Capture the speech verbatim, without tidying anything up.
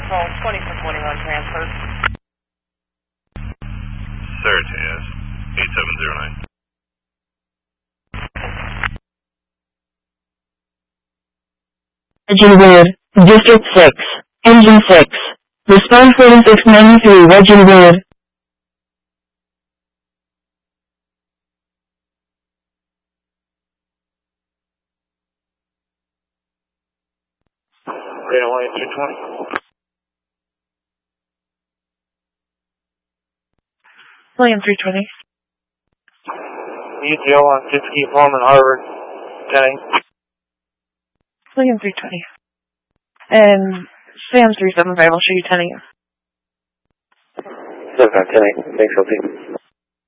call twenty for twenty-one transfer. Certez, eight seven zero nine. Engine Weird, District six, Engine six. Respond forty-six ninety-three, Engine Weird. Radar William three twenty. William three twenty. U T O on Sitski, Foreman, Harvard, ten eight. William three twenty. And Sam three seven five, I'll show you ten eight. seven ten eight, thanks, L T.